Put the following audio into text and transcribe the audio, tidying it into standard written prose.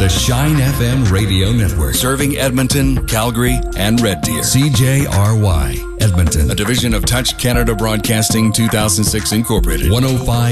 The Shine FM radio network. Serving Edmonton, Calgary, and Red Deer. CJRY, Edmonton. A division of Touch Canada Broadcasting 2006 Incorporated. 105.